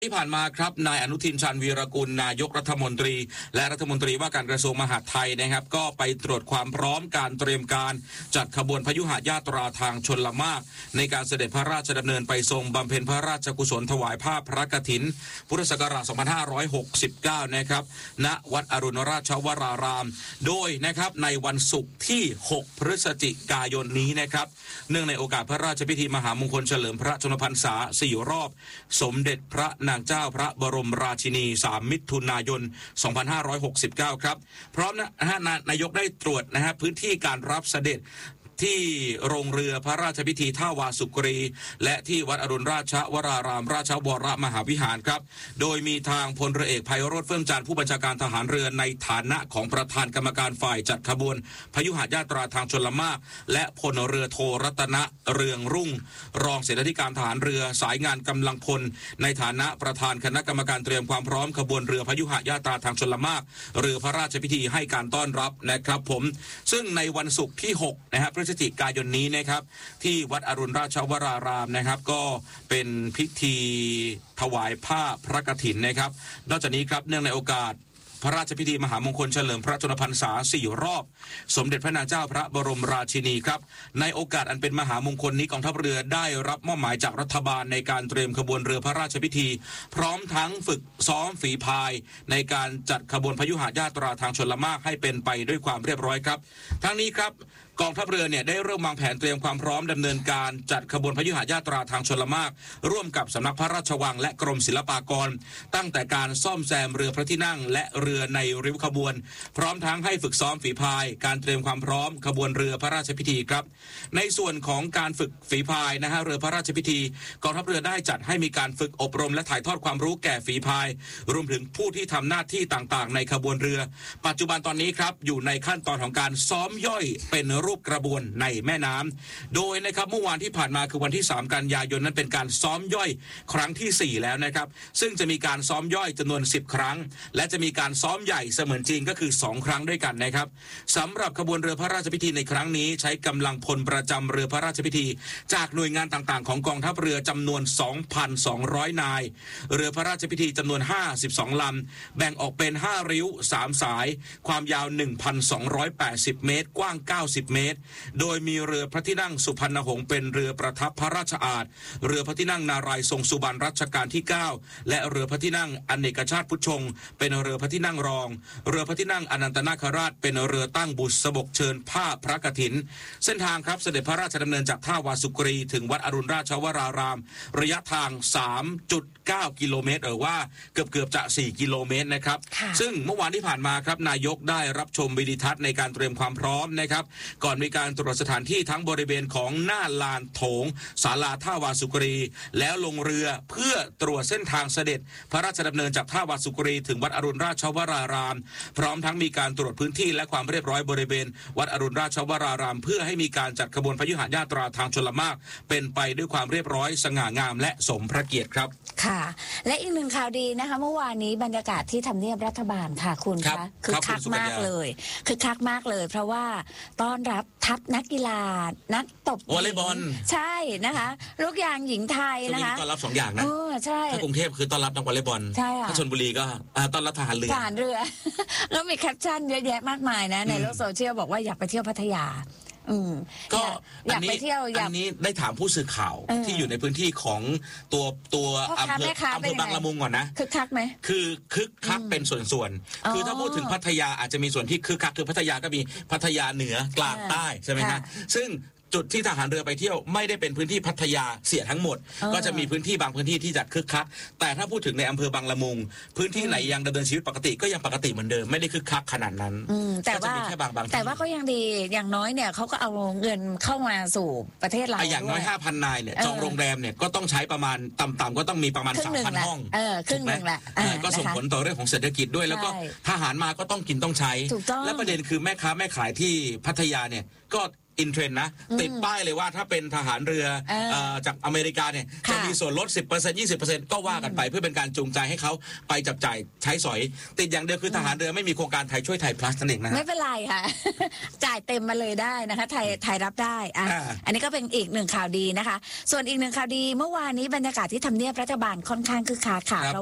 ที่ผ่านมาครับนายอนุทินชาญวีรกุลนายกรัฐมนตรีและรัฐมนตรีว่าการกระทรวงมหาดไทยนะครับก็ไปตรวจความพร้อมการเตรียมการจัดขบวนพยุหญาตราทางชลมารในการเสด็จพระราชดำเนินไปทรงบำเพ็ญพระราชกุศลถวายผ้าพระกฐินพุทธศักราช 2569 นะครับณวัดอรุณราชวรารามโดยนะครับในวันศุกร์ที่ 6 พฤศจิกายนนี้นะครับเนื่องในโอกาสพระราชพิธีมหามงคลเฉลิมพระชนมพรรษา 4 รอบสมเด็จพระนางเจ้าพระบรมราชินี 3 มิถุนายน 2569 ครับพร้อมนายกได้ตรวจพื้นที่การรับเสด็จที่โรงเรือพระราชพิธีท่าวาสุกรีและที่วัดอรุณราชวรารามราชวรมหาวิหารครับโดยมีทางพลเรือเอกไพโรจน์เฟื่องจันทร์ผู้บัญชาการทหารเรือในฐานะของประธานกรรมการฝ่ายจัดขบวนพยุหญาตราทางชลมารและพลเรือโทรัตนะเรืองรุ่งรองเสนาธิการทหารเรือสายงานกำลังพลในฐานะประธานคณะกรรมการเตรียมความพร้อมขบวนเรือพยุหญาตราทางชลมารเรือพระราชพิธีให้การต้อนรับนะครับผมซึ่งในวันศุกร์ที่6พฤศจิกายนนี้นะครับที่วัดอรุณราชวรารามนะครับก็เป็นพิธีถวายผ้าพระกฐินนะครับนอกจากนี้ครับเนื่องในโอกาสพระราชพิธีมหามงคลเฉลิมพระชนมพรรษา 4 รอบสมเด็จพระนางเจ้าพระบรมราชินีครับในโอกาสอันเป็นมหามงคลนี้กองทัพเรือได้รับมอบหมายจากรัฐบาลในการเตรียมขบวนเรือพระราชพิธีพร้อมทั้งฝึกซ้อมฝีพายในการจัดขบวนพยุหญาตราทางชลมารให้เป็นไปด้วยความเรียบร้อยครับทั้งนี้ครับกองทัพเรือได้เริ่มวางแผนเตรียมความพร้อมดำเนินการจัดขบวนพยุหญาตราทางชลมารร่วมกับสำนักพระราชวังและกรมศิลปากรตั้งแต่การซ่อมแซมเรือพระที่นั่งและเรือในริ้วขบวนพร้อมทั้งให้ฝึกซ้อมฝีพายการเตรียมความพร้อมขบวนเรือพระราชพิธีครับในส่วนของการฝึกฝีพายเรือพระราชพิธีกองทัพเรือได้จัดให้มีการฝึกอบรมและถ่ายทอดความรู้แก่ฝีพายรวมถึงผู้ที่ทำหน้าที่ต่างๆในขบวนเรือปัจจุบันตอนนี้ครับอยู่ในขั้นตอนของการซ้อมย่อยเป็นรูปกระบวนในแม่น้ำโดยนะครับเมื่อวานที่ผ่านมาคือวันที่3 กันยายนนั้นเป็นการซ้อมย่อยครั้งที่4แล้วนะครับซึ่งจะมีการซ้อมย่อยจำนวน10 ครั้งและจะมีการซ้อมใหญ่เสมือนจริงก็คือ2 ครั้งด้วยกันนะครับสำหรับขบวนเรือพระราชพิธีในครั้งนี้ใช้กำลังพลประจำเรือพระราชพิธีจากหน่วยงานต่างๆของกองทัพเรือจำนวน 2,200 นายเรือพระราชพิธีจำนวน52 ลำแบ่งออกเป็น5 ริ้ว3 สายความยาว 1,280 เมตรกว้าง90 เมตรโดยมีเรือพระที่นั่งสุพรรณหงส์เป็นเรือประทับพระราชอาณเรือพระที่นั่งนารายณ์ทรงสุบรรณรัชกาลที่9และเรือพระที่นั่งอเนกชาติพุทธชงเป็นเรือพระที่นั่งรองเรือพระที่นั่งอนันตนาคราชเป็นเรือตั้งบุษบกเชิญผ้าพระกฐินเส้นทางครับเสด็จพระราชดำเนินจากท่าวาสุกรีถึงวัดอรุณราชวรารามระยะทาง 3.9 กิโลเมตรหรือว่าเกือบจะ4 กิโลเมตรนะครับซึ่งเมื่อวานที่ผ่านมาครับนายกได้รับชมวิดีทัศน์ในการเตรียมความพร้อมนะครับก่อนมีการตรวจสถานที่ทั้งบริเวณของหน้าลานโถงศาลาท่าวาสุกรีแล้วลงเรือเพื่อตรวจเส้นทางเสด็จพระราชดำเนินจากท่าวาสุกรีถึงวัดอรุณราชวรารามพร้อมทั้งมีการตรวจพื้นที่และความเรียบร้อยบริเวณวัดอรุณราชวรารามเพื่อให้มีการจัดขบวนพยุหญาตราทางชลมารเป็นไปด้วยความเรียบร้อยสง่างามและสมพระเกียรติครับค่ะและอีกหนึ่งข่าวดีนะคะเมื่อวานนี้บรรยากาศที่ทำเนียบรัฐบาลค่ะคุณคะคือคักมากเลยเพราะว่าต้อนรับทัพนักกีฬานักตบวอลเลย์บอลใช่นะคะลูกยางหญิงไทยนะคะต้อนรับ2 อย่างนะใช่ถ้ากรุงเทพคือต้อนรับนักวอลเลย์บอลถ้าชลบุรีก็ต้อนรับทหารเรือแล้วมีแคปชั่นเยอะแยะมากมายนะในโลกโซเชียลบอกว่าอยากไปเที่ยวพัทยาก็อยากไปเที่ยวอันนี้ได้ถามผู้สื่อข่าวที่อยู่ในพื้นที่ของตัวอำเภอบางละมุงก่อนนะคึกคักไหมคือคึกคักเป็นส่วนคือถ้าพูดถึงพัทยาอาจจะมีส่วนที่คึกคักคือพัทยาก็มีพัทยาเหนือกลางใต้ใช่ไหมฮะซึ่งจุดที่ทหารเรือไปเที่ยวไม่ได้เป็นพื้นที่พัทยาเสียทั้งหมดก็จะมีพื้นที่บางพื้นที่ที่จะคึกคักแต่ถ้าพูดถึงในอำเภอบางละมุงพื้นที่ไหนยังดำเนินชีวิตปกติก็ยังปกติเหมือนเดิมไม่ได้คึกคักขนาดนั้นแต่ว่าก็ยังดีอย่างน้อยเนี่ยเขาก็เอาเงินเข้ามาสู่ประเทศเราอย่างน้อย 5,000 นายเนี่ยจองโรงแรมเนี่ยก็ต้องใช้ประมาณต่ำๆก็ต้องมีประมาณ 3,000 ห้องครึ่งนึงแหละก็ส่งผลต่อเรื่องของเศรษฐกิจด้วยแล้วก็ทหารมาก็ต้องกินต้องใช้และประเด็นคือแม่ค้าแม่ขายที่พัทยาเนี่ยก็อินเทรนด์นะติดป้ายเลยว่าถ้าเป็นทหารเรือจากอเมริกาเนี่ยจะมีส่วนลด 10% 20% ก็ว่ากันไปเพื่อเป็นการจูงใจให้เขาไปจับจ่ายใช้สอยติดอย่างเดียวคือทหารเรือไม่มีโครงการไทยช่วยไทย plus นั่นเองนะไม่เป็นไรค่ะ จ่ายเต็มมาเลยได้นะคะไทยรับได้อันนี้ก็เป็นอีกหนึ่งข่าวดีนะคะส่วนอีกหนึ่งข่าวดีเมื่อวานนี้บรรยากาศที่ทำเนียบรัฐบาลค่อนข้างคึกคักค่ะ